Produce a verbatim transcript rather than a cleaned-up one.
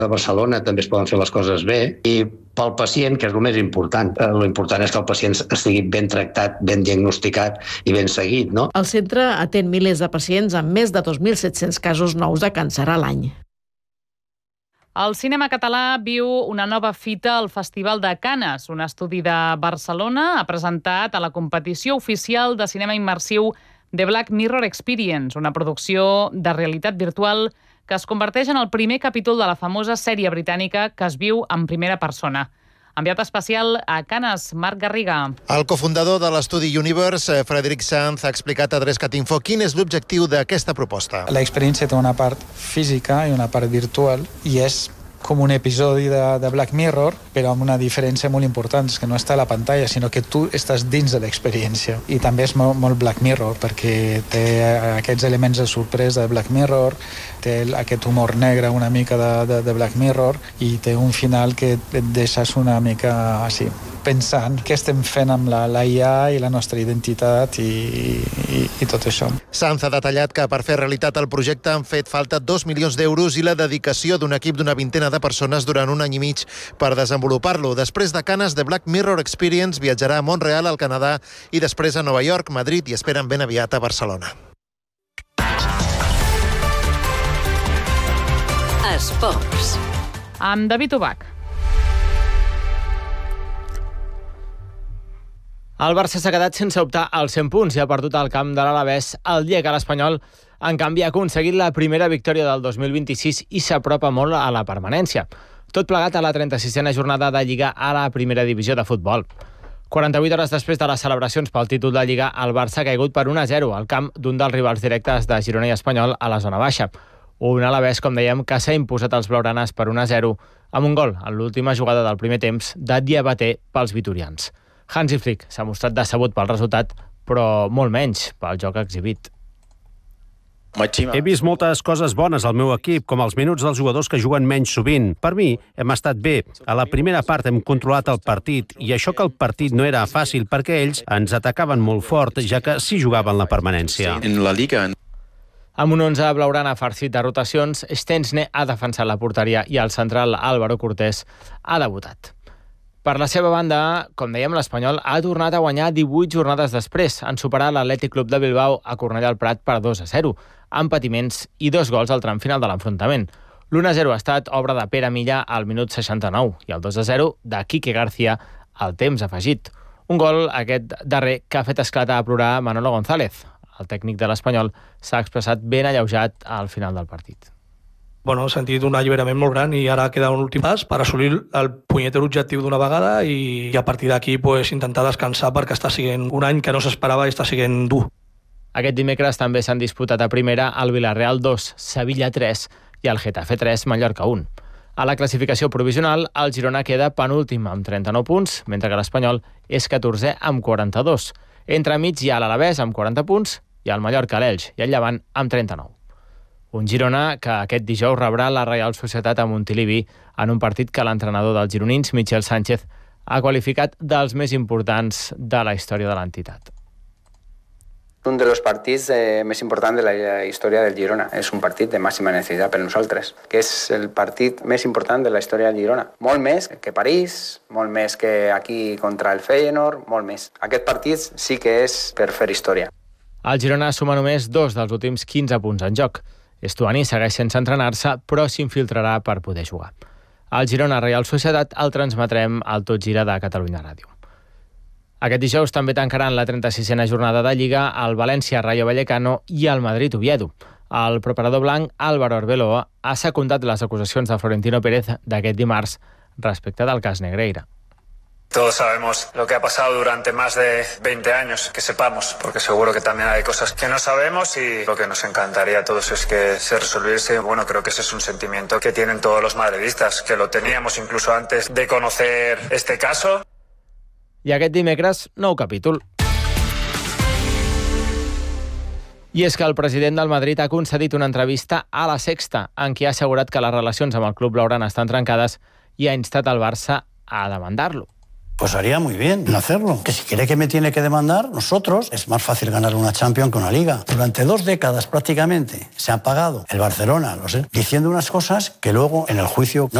A Barcelona també es poden fer les coses bé i pel pacient, que és el més important, l'important és que el pacient estigui ben tractat, ben diagnosticat i ben seguit, no? El centre atén milers de pacients amb més de dos mil set-cents casos nous de càncer a l'any. El cinema català viu una nova fita al Festival de Canes. Un estudi de Barcelona ha presentat a la competició oficial de cinema immersiu The Black Mirror Experience, una producció de realitat virtual que es converteix en el primer capítol de la famosa sèrie britànica que es viu en primera persona. Enviat especial a Canes, Marc Garriga. El cofundador de l'estudi Universe, Frederic Sanz, ha explicat a Adrescatinfo quin és l'objectiu d'aquesta proposta. L'experiència té una part física i una part virtual i és com un episodi de, de Black Mirror, però amb una diferència molt important, és que no està a la pantalla, sinó que tu estàs dins de l'experiència. I també és molt, molt Black Mirror, perquè té aquests elements de sorpresa de Black Mirror, té aquest humor negre una mica de, de, de Black Mirror, i té un final que et deixes una mica així, pensant què estem fent amb la, la I A i la nostra identitat i, i, i tot això. Sanz ha detallat que per fer realitat el projecte han fet falta dos milions d'euros i la dedicació d'un equip d'una vintena de persones durant un any i mig per desenvolupar-lo. Després de Canes, The Black Mirror Experience viatjarà a Montreal, al Canadà, i després a Nova York, Madrid i esperen ben aviat a Barcelona. Esports. Amb David Ubach. El Barça s'ha quedat sense optar als cent punts i ha perdut el camp de l'Alavés el dia que l'Espanyol, en canvi, ha aconseguit la primera victòria del dos mil vint-i-sis i s'apropa molt a la permanència. Tot plegat a la trenta-sisena jornada de Lliga a la primera divisió de futbol. quaranta-vuit hores després de les celebracions pel títol de Lliga, el Barça ha caigut per un a zero al camp d'un dels rivals directes de Girona i Espanyol a la zona baixa. Un Alavés, com dèiem, que s'ha imposat als blaugranes per un a zero amb un gol en l'última jugada del primer temps de Diabaté pels vitorians. Hansi Flick s'ha mostrat decebut pel resultat, però molt menys pel joc exhibit. He vist moltes coses bones al meu equip, com els minuts dels jugadors que juguen menys sovint. Per mi, hem estat bé. A la primera part hem controlat el partit, i això que el partit no era fàcil perquè ells ens atacaven molt fort, ja que sí jugaven la permanència. En la Liga... Amb un onze blaugrana farcit de rotacions, Stensne ha defensat la porteria i el central Álvaro Cortés ha debutat. Per la seva banda, com dèiem, l'Espanyol ha tornat a guanyar divuit jornades després, en superar l'Atlètic Club de Bilbao a Cornellà al Prat per dos a zero, amb patiments i dos gols al tram final de l'enfrontament. L'u a zero ha estat obra de Pere Milla al minut seixanta-nou i el dos a zero de Quique García al temps afegit. Un gol, aquest darrer, que ha fet esclatar a plorar Manolo González. El tècnic de l'Espanyol s'ha expressat ben alleujat al final del partit. Bueno, he sentit un alliberament molt gran i ara queda un últim pas per assolir el punyeter objectiu d'una vegada i a partir d'aquí pues, intentar descansar perquè està sent un any que no s'esperava i està sent dur. Aquest dimecres també s'han disputat a primera el Villarreal dos, Sevilla tres i el Getafe tres, Mallorca un. A la classificació provisional, el Girona queda penúltim amb trenta-nou punts, mentre que l'Espanyol és catorzè amb quaranta-dos. Entremig hi ha l'Alavés amb quaranta punts i el Mallorca, l'Elx i el Llevant amb trenta-nou. Un Girona que aquest dijous rebrà la Reial Societat a Montilivi en un partit que l'entrenador dels gironins, Michel Sánchez, ha qualificat dels més importants de la història de l'entitat. Un dels partits eh, més importants de la història del Girona. És un partit de màxima necessitat per nosaltres, que és el partit més important de la història del Girona. Molt més que París, molt més que aquí contra el Feyenoord, molt més. Aquest partit sí que és per fer història. El Girona suma només dos dels últims quinze punts en joc. Estuani segueix sense entrenar-se, però s'infiltrarà per poder jugar. El Girona Reial Societat el transmetrem al Tot Gira de Catalunya Ràdio. Aquest dijous també tancaran la trenta-sisena jornada de Lliga el València Rayo Vallecano i el Madrid Oviedo. El preparador blanc Álvaro Arbeloa ha secundat les acusacions de Florentino Pérez d'aquest dimarts respecte del cas Negreira. Todos sabemos lo que ha pasado durante más de veinte años, que sepamos, porque seguro que también hay cosas que no sabemos y lo que nos encantaría a todos es que se resolviese. Bueno, creo que ese es un sentimiento que tienen todos los madridistas, que lo teníamos incluso antes de conocer este caso. I aquest dimecres, nou capítol. I és que el president del Madrid ha concedit una entrevista a La Sexta, en què ha assegurat que les relacions amb el club blaugrana estan trencades i ha instat el Barça a demandar-lo. pues haría muy bien en hacerlo. Que si quiere que me tiene que demandar, nosotros, es más fácil ganar una Champions que una Liga. Durante dos décadas prácticamente se han pagado el Barcelona, lo sé, diciendo unas cosas que luego en el juicio no